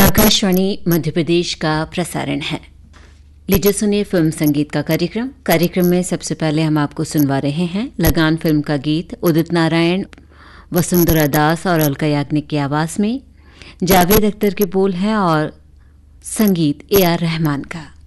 आकाशवाणी मध्य प्रदेश का प्रसारण है। लीजिए सुनिए फिल्म संगीत का कार्यक्रम में सबसे पहले हम आपको सुनवा रहे हैं लगान फिल्म का गीत उदित नारायण, वसुंधरा दास और अलका याग्निक की आवाज में। जावेद अख्तर के बोल हैं और संगीत AR रहमान का।